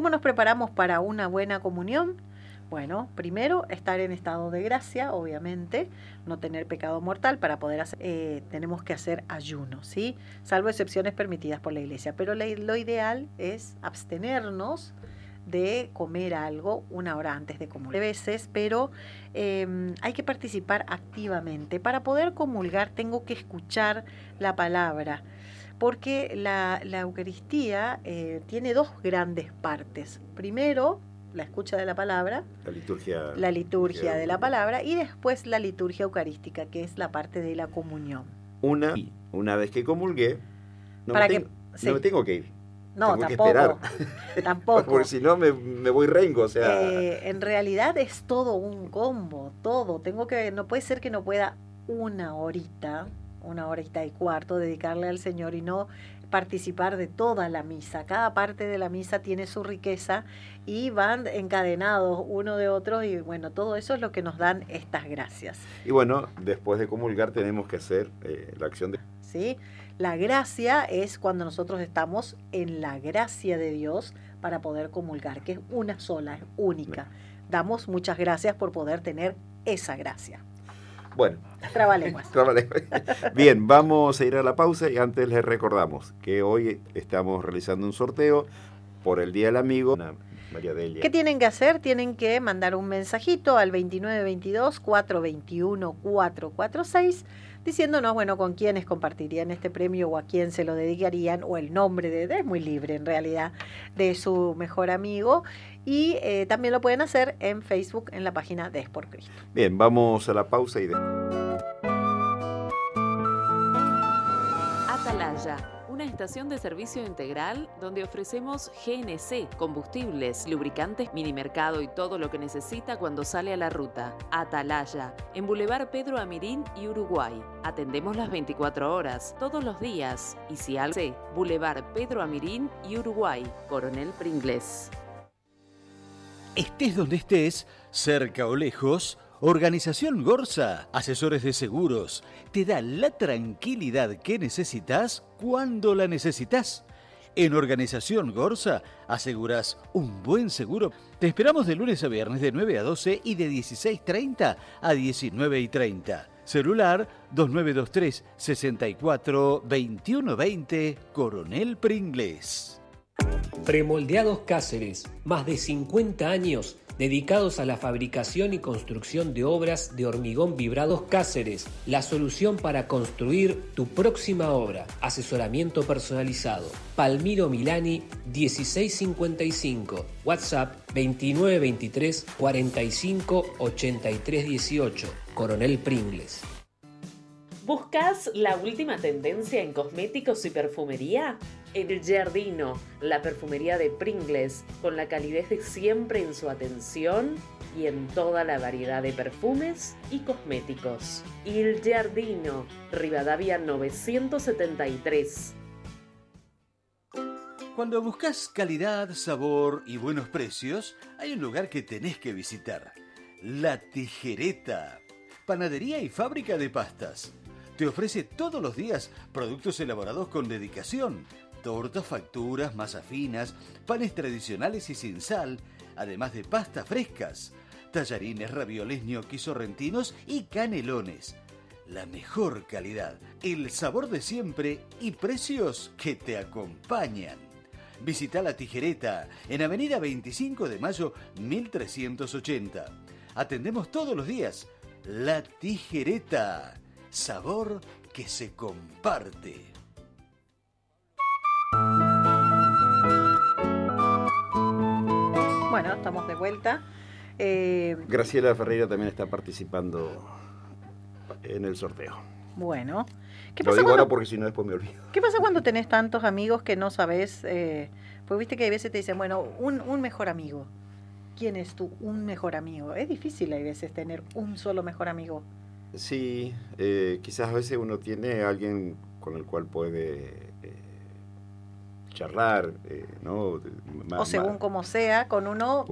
¿Cómo nos preparamos para una buena comunión? Bueno, primero, estar en estado de gracia, obviamente, no tener pecado mortal. Para poder hacer, tenemos que hacer ayuno, ¿sí? Salvo excepciones permitidas por la Iglesia, pero lo ideal es abstenernos de comer algo una hora antes de comulgar. Veces, pero hay que participar activamente. Para poder comulgar tengo que escuchar la palabra, porque la Eucaristía tiene dos grandes partes. Primero, la escucha de la palabra, la liturgia de la palabra, y después la liturgia eucarística, que es la parte de la comunión. Una vez que comulgué, no me tengo que ir. No, tengo tampoco. Que esperar. Tampoco. Porque si no me voy rengo, o sea. En realidad es todo un combo, todo. No puede ser que no pueda una horita y cuarto dedicarle al Señor y no participar de toda la misa. Cada parte de la misa tiene su riqueza y van encadenados uno de otro, y bueno, todo eso es lo que nos dan estas gracias. Y bueno, después de comulgar tenemos que hacer la acción de... ¿Sí? La gracia es cuando nosotros estamos en la gracia de Dios para poder comulgar, que es una sola, es única. Damos muchas gracias por poder tener esa gracia. Bueno, Trabalenguas. Bien, vamos a ir a la pausa y antes les recordamos que hoy estamos realizando un sorteo por el Día del Amigo. María Delia. ¿Qué tienen que hacer? Tienen que mandar un mensajito al 2922-421-446 diciéndonos, bueno, con quiénes compartirían este premio o a quién se lo dedicarían, o el nombre es muy libre en realidad, de su mejor amigo. Y también lo pueden hacer en Facebook, en la página de Es por Cristo. Bien, vamos a la pausa y... Atalaya, una estación de servicio integral donde ofrecemos GNC, combustibles, lubricantes, minimercado y todo lo que necesita cuando sale a la ruta. Atalaya, en Boulevard Pedro Amirín y Uruguay. Atendemos las 24 horas, todos los días. Y si algo, Boulevard Pedro Amirín y Uruguay. Coronel Pringles. Estés donde estés, cerca o lejos, Organización Gorsa, asesores de seguros, te da la tranquilidad que necesitas cuando la necesitas. En Organización Gorsa aseguras un buen seguro. Te esperamos de lunes a viernes de 9 a 12 y de 16:30 a 19:30. Celular 2923 64 21 20, Coronel Pringles. Premoldeados Cáceres, más de 50 años dedicados a la fabricación y construcción de obras de hormigón vibrados. Cáceres, la solución para construir tu próxima obra. Asesoramiento personalizado. Palmiro Milani 1655, WhatsApp 2923 45 83 18, Coronel Pringles. ¿Buscas la última tendencia en cosméticos y perfumería? El Giardino, la perfumería de Pringles, con la calidez de siempre en su atención y en toda la variedad de perfumes y cosméticos. Il Giardino, Rivadavia 973. Cuando buscas calidad, sabor y buenos precios, hay un lugar que tenés que visitar. La Tijereta, panadería y fábrica de pastas. Te ofrece todos los días productos elaborados con dedicación. Tortas, facturas, masas finas, panes tradicionales y sin sal, además de pastas frescas, tallarines, ravioles, ñoquis sorrentinos y canelones. La mejor calidad, el sabor de siempre y precios que te acompañan. Visita La Tijereta en Avenida 25 de Mayo 1380. Atendemos todos los días. La Tijereta, sabor que se comparte. Bueno, estamos de vuelta. Graciela Ferreira también está participando en el sorteo. Bueno, ¿qué Lo pasa digo cuando, ahora porque si no después me olvido. ¿qué pasa cuando tenés tantos amigos que no sabés? Pues viste que a veces te dicen, bueno, un mejor amigo. ¿Quién es un mejor amigo? Es difícil a veces tener un solo mejor amigo. Sí, quizás a veces uno tiene a alguien con el cual puede charlar, ¿no? O según como sea, con uno